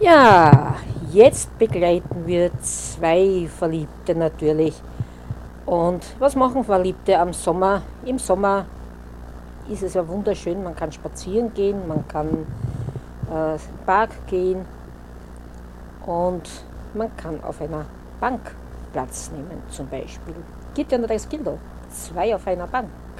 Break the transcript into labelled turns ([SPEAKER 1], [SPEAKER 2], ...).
[SPEAKER 1] Ja, jetzt begleiten wir zwei Verliebte natürlich. Und was machen Verliebte am Sommer? Im Sommer ist es ja wunderschön, man kann spazieren gehen, man kann im Park gehen und man kann auf einer Bank Platz nehmen zum Beispiel. Gibt ja nur das Kilo, zwei auf einer Bank.